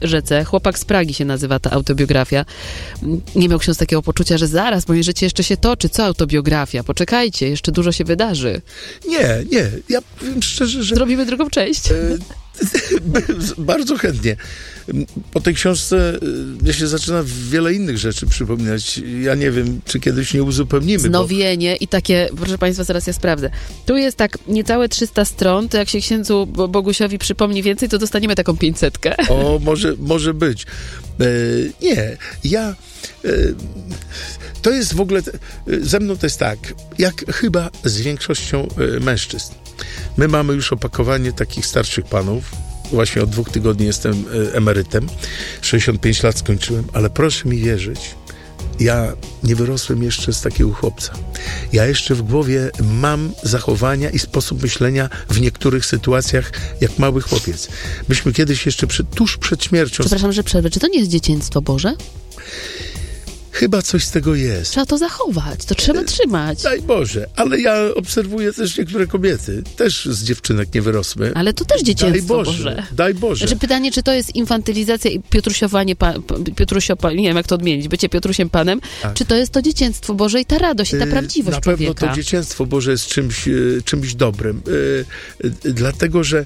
rzece. Chłopak z Pragi się nazywa ta autobiografia. Nie miał ksiądz takiego poczucia, że zaraz, moje życie jeszcze się toczy. Co autobiografia? Poczekajcie, jeszcze dużo się wydarzy. Nie. Ja powiem szczerze, że... Zrobimy drugą część. Bardzo chętnie. Po tej książce ja się zaczyna wiele innych rzeczy przypominać. Ja nie wiem, czy kiedyś nie uzupełnimy. Znowienie i takie, proszę państwa, zaraz ja sprawdzę. Tu jest tak niecałe 300 stron, to jak się księdzu Bogusiowi przypomni więcej, to dostaniemy taką 500-kę. O, może być. To jest w ogóle, ze mną to jest tak, jak chyba z większością mężczyzn. My mamy już opakowanie takich starszych panów. Właśnie od 2 tygodni jestem emerytem. 65 lat skończyłem, ale proszę mi wierzyć, ja nie wyrosłem jeszcze z takiego chłopca. Ja jeszcze w głowie mam zachowania i sposób myślenia w niektórych sytuacjach jak mały chłopiec. Myśmy kiedyś jeszcze tuż przed śmiercią... Przepraszam, że przerwę. Czy to nie jest dzieciństwo Boże? Chyba coś z tego jest. Trzeba to zachować, to trzeba trzymać. Daj Boże, ale ja obserwuję też niektóre kobiety. Też z dziewczynek nie wyrosły. Ale to też dzieciństwo Boże. Daj Boże. Znaczy pytanie, czy to jest infantylizacja i piotrusiowanie, nie wiem jak to odmienić, bycie Piotrusiем Panem, tak. Czy to jest to dzieciństwo Boże i ta radość i ta prawdziwość człowieka? Na pewno to dzieciństwo Boże jest czymś dobrym. Dlatego, że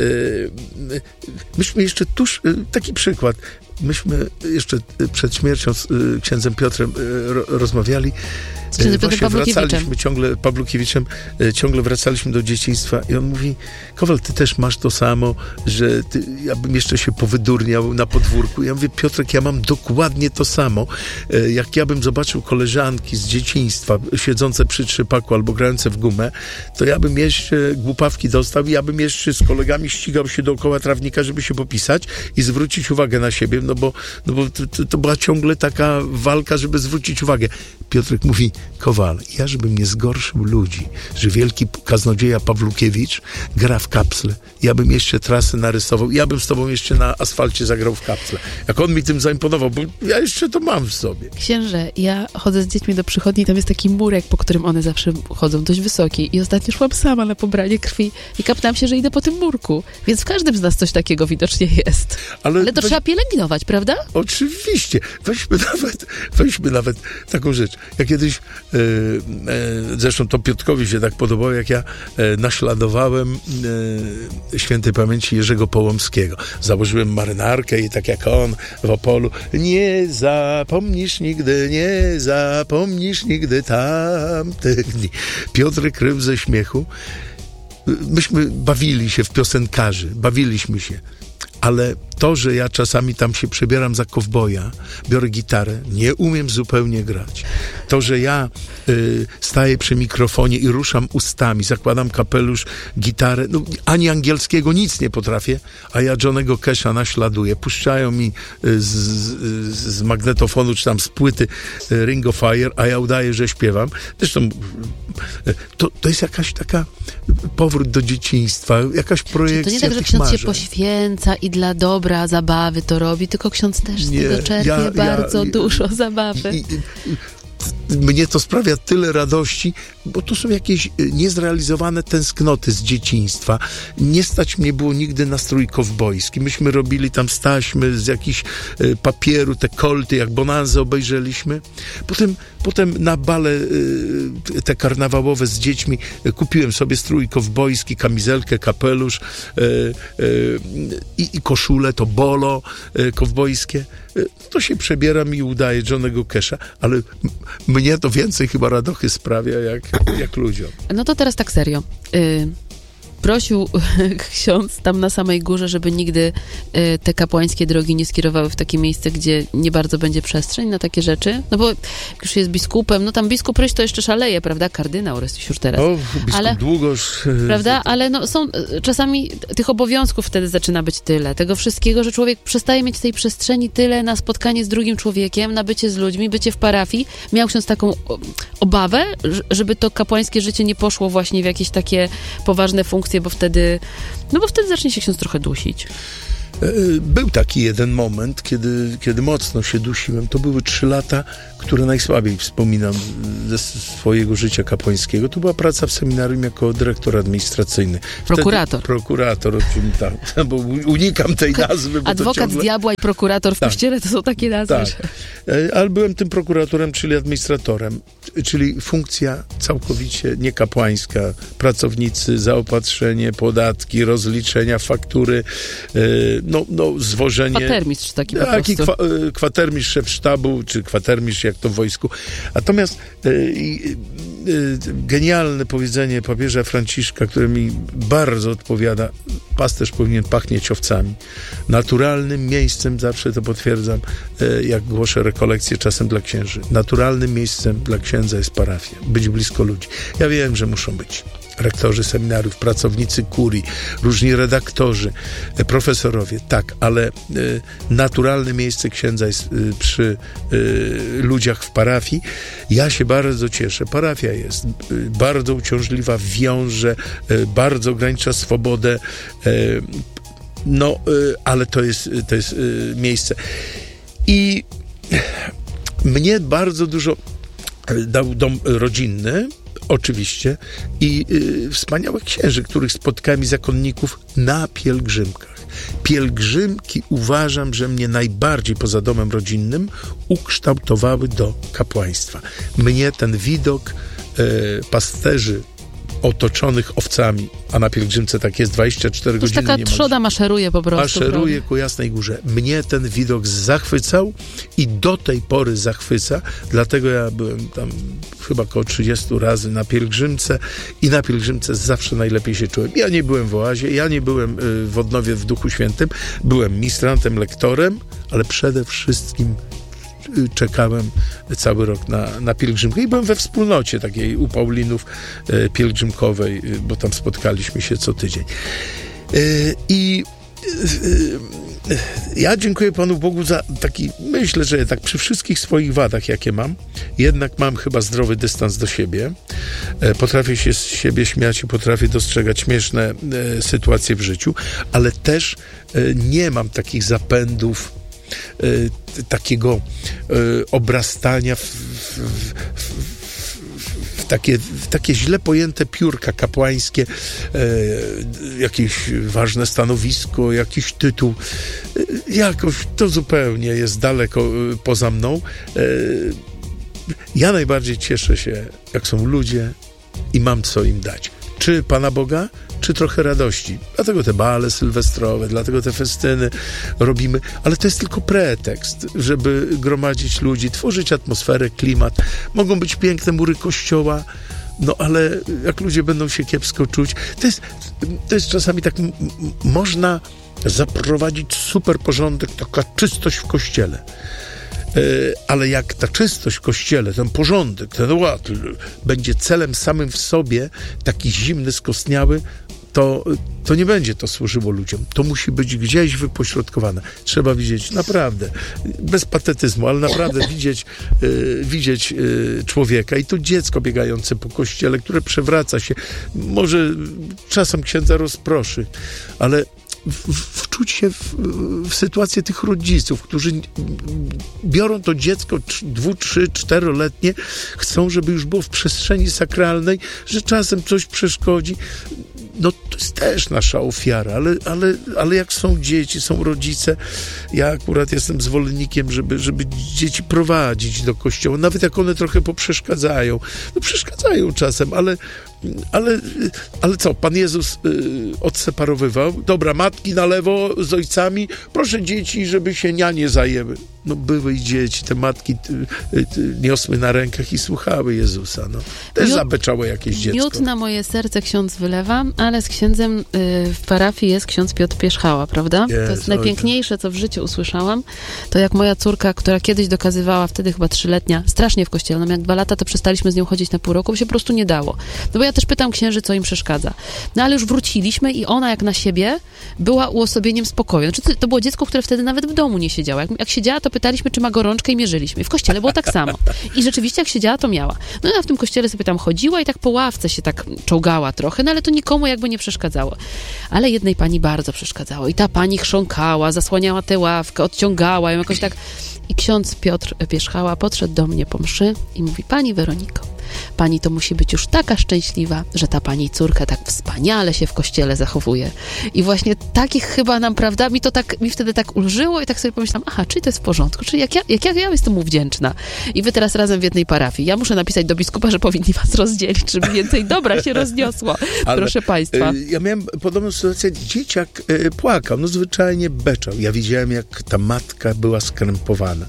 myśmy jeszcze taki przykład, myśmy jeszcze przed śmiercią z księdzem Piotrem rozmawiali. Z księdzem Piotrem Pawłukiewiczem ciągle wracaliśmy do dzieciństwa i on mówi: Kowal, ty też masz to samo, że ja bym jeszcze się powydurniał na podwórku. Ja mówię: Piotrek, ja mam dokładnie to samo. Jak ja bym zobaczył koleżanki z dzieciństwa siedzące przy trzypaku albo grające w gumę, to ja bym jeszcze głupawki dostał i ja bym jeszcze z kolegami ścigał się dookoła trawnika, żeby się popisać i zwrócić uwagę na siebie, no bo to była ciągle taka walka, żeby zwrócić uwagę. Piotrek mówi: Kowal, ja żebym nie zgorszył ludzi, że wielki kaznodzieja Pawłukiewicz gra w kapsle. Ja bym jeszcze trasę narysował. Ja bym z tobą jeszcze na asfalcie zagrał w kapsle. Jak on mi tym zaimponował, bo ja jeszcze to mam w sobie. Księże, ja chodzę z dziećmi do przychodni, tam jest taki murek, po którym one zawsze chodzą, dość wysoki. I ostatnio szłam sama na pobranie krwi i kapnęłam się, że idę po tym murku. Więc w każdym z nas coś takiego widocznie jest. Ale to trzeba pielęgnować, prawda? Oczywiście. Weźmy nawet taką rzecz. Ja kiedyś, zresztą to Piotrkowi się tak podobało, jak ja naśladowałem świętej pamięci Jerzego Połomskiego. Założyłem marynarkę i tak jak on w Opolu: nie zapomnisz nigdy tamtych dni. Piotrek rył ze śmiechu. Myśmy bawili się w piosenkarzy, bawiliśmy się. Ale to, że ja czasami tam się przebieram za kowboja, biorę gitarę, nie umiem zupełnie grać. To, że ja staję przy mikrofonie i ruszam ustami, zakładam kapelusz, gitarę, ani angielskiego nic nie potrafię, a ja Johnnego Casha naśladuję. Puszczają mi z magnetofonu, czy tam z płyty Ring of Fire, a ja udaję, że śpiewam. Zresztą to jest jakaś taka powrót do dzieciństwa, jakaś projekcja. To nie tak, że ksiądz się poświęca i dla dobra zabawy to robi, tylko ksiądz też z tego czerpie bardzo dużo zabawy. Mnie to sprawia tyle radości, bo to są jakieś niezrealizowane tęsknoty z dzieciństwa. Nie stać mnie było nigdy na strój kowbojski. Myśmy robili tam z taśmy, z jakichś papieru, te kolty, jak Bonanzę obejrzeliśmy. Potem na bale te karnawałowe z dziećmi kupiłem sobie strój kowbojski, kamizelkę, kapelusz i koszulę, to bolo kowbojskie. To się przebieram i udaję Johnnego Casha, ale mnie to więcej chyba radochy sprawia jak ludziom. No to teraz tak serio. Prosił ksiądz tam na samej górze, żeby nigdy te kapłańskie drogi nie skierowały w takie miejsce, gdzie nie bardzo będzie przestrzeń na takie rzeczy. No bo już jest biskupem, no tam biskup Ryś to jeszcze szaleje, prawda? Kardynał Ryś już teraz. O, biskup Długosz. Prawda? Ale no są czasami tych obowiązków wtedy zaczyna być tyle. Tego wszystkiego, że człowiek przestaje mieć tej przestrzeni tyle na spotkanie z drugim człowiekiem, na bycie z ludźmi, bycie w parafii. Miał ksiądz taką obawę, żeby to kapłańskie życie nie poszło właśnie w jakieś takie poważne funkcje, bo wtedy zacznie się ksiądz trochę dusić. Był taki jeden moment, kiedy mocno się dusiłem. To były 3 lata, które najsłabiej wspominam ze swojego życia kapłańskiego. To była praca w seminarium jako dyrektor administracyjny. Prokurator, o czym tak, bo unikam tej nazwy. Bo adwokat ciągle... diabła i prokurator w kościele to są takie nazwy. Tak, ale byłem tym prokuratorem, czyli administratorem, czyli funkcja całkowicie niekapłańska. Pracownicy, zaopatrzenie, podatki, rozliczenia, faktury, zwożenie... Kwatermistrz taki po prostu. Kwatermistrz, szef sztabu, czy kwatermistrz, jak to w wojsku. Natomiast genialne powiedzenie papieża Franciszka, które mi bardzo odpowiada, pasterz powinien pachnieć owcami. Naturalnym miejscem, zawsze to potwierdzam, jak głoszę rekolekcje czasem dla księży, naturalnym miejscem dla księdza jest parafia. Być blisko ludzi. Ja wiem, że muszą być rektorzy seminariów, pracownicy kurii, różni redaktorzy, profesorowie, tak, ale naturalne miejsce księdza jest przy ludziach w parafii. Ja się bardzo cieszę. Parafia jest bardzo uciążliwa, wiąże, bardzo ogranicza swobodę, ale to jest miejsce. I mnie bardzo dużo dał dom rodzinny, oczywiście, i wspaniałych księży, których spotkałem, i zakonników na pielgrzymkach. Pielgrzymki uważam, że mnie najbardziej poza domem rodzinnym ukształtowały do kapłaństwa. Mnie ten widok pasterzy otoczonych owcami, a na pielgrzymce tak jest 24 godziny. Taka trzoda maszeruje po prostu. Maszeruje ku Jasnej Górze. Mnie ten widok zachwycał i do tej pory zachwyca, dlatego ja byłem tam chyba około 30 razy na pielgrzymce i na pielgrzymce zawsze najlepiej się czułem. Ja nie byłem w oazie, ja nie byłem w odnowie w Duchu Świętym, byłem ministrantem, lektorem, ale przede wszystkim czekałem cały rok na pielgrzymkę i byłem we wspólnocie takiej u Paulinów pielgrzymkowej, bo tam spotkaliśmy się co tydzień. Ja dziękuję Panu Bogu za taki, myślę, że tak przy wszystkich swoich wadach, jakie mam, jednak mam chyba zdrowy dystans do siebie. Potrafię się z siebie śmiać i potrafię dostrzegać śmieszne sytuacje w życiu, ale też nie mam takich zapędów, takiego obrastania w takie źle pojęte piórka kapłańskie, jakieś ważne stanowisko, jakiś tytuł. Jakoś to zupełnie jest daleko poza mną. Ja najbardziej cieszę się, jak są ludzie i mam co im dać. Czy Pana Boga, czy trochę radości. Dlatego te bale sylwestrowe, dlatego te festyny robimy, ale to jest tylko pretekst, żeby gromadzić ludzi, tworzyć atmosferę, klimat. Mogą być piękne mury kościoła, ale jak ludzie będą się kiepsko czuć, to jest czasami tak, można zaprowadzić super porządek, taka czystość w kościele. Ale jak ta czystość w kościele, ten porządek, ten ład będzie celem samym w sobie, taki zimny, skostniały, to nie będzie to służyło ludziom. To musi być gdzieś wypośrodkowane. Trzeba widzieć, naprawdę, bez patetyzmu, ale naprawdę widzieć człowieka i to dziecko biegające po kościele, które przewraca się. Może czasem księdza rozproszy, ale wczuć się w sytuację tych rodziców, którzy biorą to dziecko 2-, 3-, 4-letnie, chcą, żeby już było w przestrzeni sakralnej, że czasem coś przeszkodzi. To jest też nasza ofiara, ale jak są dzieci, są rodzice, ja akurat jestem zwolennikiem, żeby dzieci prowadzić do kościoła, nawet jak one trochę poprzeszkadzają. Przeszkadzają czasem, ale co, Pan Jezus odseparowywał? Dobra, matki na lewo z ojcami, proszę dzieci, żeby się nianie zajęły. Były i dzieci, te matki niosły na rękach i słuchały Jezusa. Też zabeczało jakieś dziecko. Miód na moje serce ksiądz wylewa, ale z księdzem w parafii jest ksiądz Piotr Pierzchała, prawda? To jest najpiękniejsze, co w życiu usłyszałam. To jak moja córka, która kiedyś dokazywała, wtedy chyba 3-letnia, strasznie w kościele, jak 2 lata, to przestaliśmy z nią chodzić na pół roku, bo się po prostu nie dało. Bo ja też pytam księży, co im przeszkadza. No ale już wróciliśmy i ona jak na siebie była uosobieniem spokoju. Znaczy, to było dziecko, które wtedy nawet w domu nie siedziało. Jak siedziała, to pytaliśmy, czy ma gorączkę i mierzyliśmy. W kościele było tak samo. I rzeczywiście jak siedziała, to miała. No ja w tym kościele sobie tam chodziła i tak po ławce się tak czołgała trochę, no ale to nikomu jakby nie przeszkadzało. Ale jednej pani bardzo przeszkadzało. I ta pani chrząkała, zasłaniała tę ławkę, odciągała ją jakoś tak. I ksiądz Piotr Pierzchała podszedł do mnie po mszy i mówi: pani Weroniko, pani to musi być już taka szczęśliwa, że ta pani córka tak wspaniale się w kościele zachowuje. I właśnie takich chyba nam, prawda, mi wtedy tak ulżyło i tak sobie pomyślałam, aha, czyli to jest w porządku, czyli jak ja jestem mu wdzięczna. I wy teraz razem w jednej parafii. Ja muszę napisać do biskupa, że powinni was rozdzielić, żeby więcej dobra się rozniosło. Ale, proszę państwa. Ja miałem podobną sytuację, dzieciak płakał, no zwyczajnie beczał. Ja widziałem, jak ta matka była skrępowana.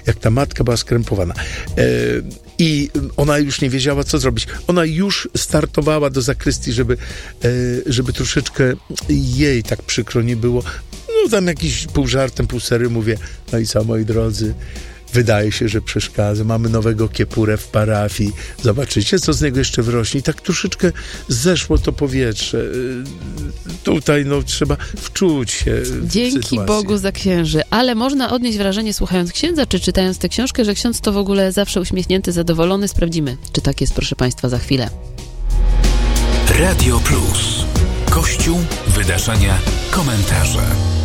I ona już nie wiedziała, co zrobić. Ona już startowała do zakrystii, żeby troszeczkę jej tak przykro nie było. No tam jakiś pół żartem, pół serio mówię, no i co, moi drodzy, wydaje się, że przeszkadza. Mamy nowego kiepurę w parafii. Zobaczycie, co z niego jeszcze wyrośnie. I tak troszeczkę zeszło to powietrze. Tutaj trzeba wczuć się w Dzięki sytuację. Bogu za księży. Ale można odnieść wrażenie, słuchając księdza, czy czytając tę książkę, że ksiądz to w ogóle zawsze uśmiechnięty, zadowolony. Sprawdzimy, czy tak jest, proszę państwa, za chwilę. Radio Plus. Kościół, wydarzenia, komentarze.